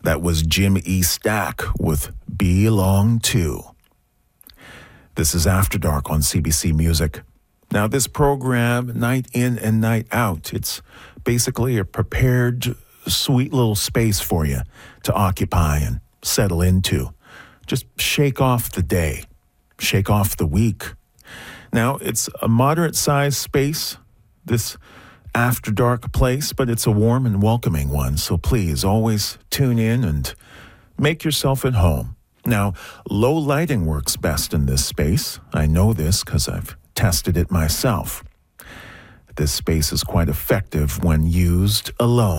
That was Jim E. Stack with Belong To. This is After Dark on CBC Music. Now, this program, night in and night out, it's basically a prepared, sweet little space for you to occupy and settle into. Just shake off the day, shake off the week. Now, it's a moderate-sized space, this After Dark place, but it's a warm and welcoming one, so please always tune in and make yourself at home. Now, low lighting works best in this space. I know this because I've tested it myself. This space is quite effective when used alone.